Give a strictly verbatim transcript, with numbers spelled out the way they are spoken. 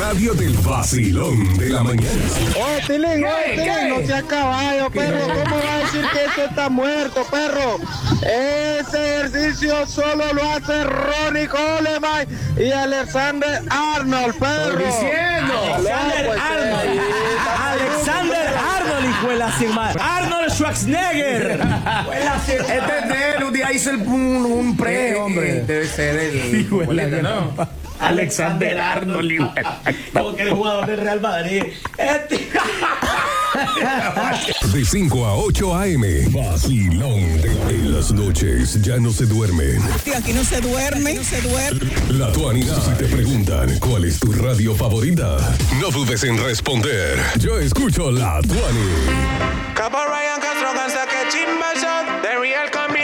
radio del vacilón de la mañana. Oh, Tilín, oh, Tilín, no seas caballo, perro. ¿Cómo va a decir que esto está muerto, perro? Ese ejercicio solo lo hace Ronnie Coleman y Alexander Arnold, perro. Estoy diciendo. Alexander Pues, Arnold. Alexander Arnold, hijo de la sin madre. Arnold Schwarzenegger. Este es de él, un día hizo el, un, un pre, hombre. Debe ser el. Hijo de la gran- ¿no? Alexander Arnold, como que el jugador del Real Madrid. Este... De cinco a ocho a m, vacilón de en las noches ya no se duermen. Aquí no se duerme, no se duerme. La Tuanina. Si te preguntan cuál es tu radio favorita, no dudes en responder. Yo escucho La Tuani. Capo Ryan Castro, cansa que chimba shot, the real combi